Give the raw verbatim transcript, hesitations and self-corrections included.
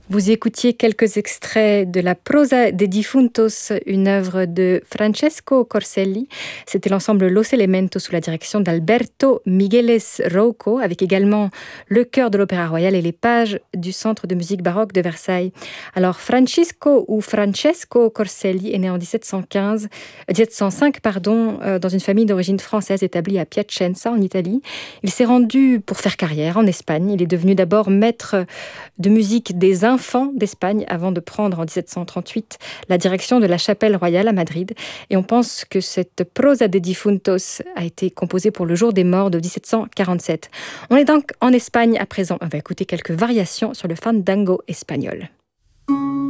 Vous écoutiez quelques extraits de la Prosa de Difuntos, une œuvre de Francesco Corselli. C'était l'ensemble Los Elementos sous la direction d'Alberto Migueles Rouco, avec également le chœur de l'Opéra Royal et les pages du Centre de musique baroque de Versailles. Alors, Francisco ou Francesco Corselli est né en dix-sept cent quinze, dix-sept cent cinq pardon, euh, dans une famille d'origine française établie à Piacenza, en Italie. Il s'est rendu pour faire carrière en Espagne. Il est devenu d'abord maître de musique des enfants d'Espagne avant de prendre en dix-sept cent trente-huit la direction de la Chapelle Royale à Madrid. Et on pense que cette Prosa de Difuntos a été composée pour le jour des morts de dix-sept cent quarante-sept. On est donc en Espagne à présent. On va écouter quelques variations sur le fandango espagnol.